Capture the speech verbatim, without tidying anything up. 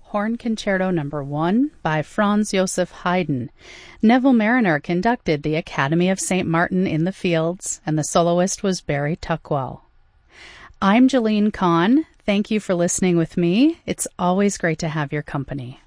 Horn Concerto Number one by Franz Joseph Haydn. Neville Mariner conducted the Academy of Saint Martin in the Fields, and the soloist was Barry Tuckwell. I'm Jolene Kahn. Thank you for listening with me. It's always great to have your company.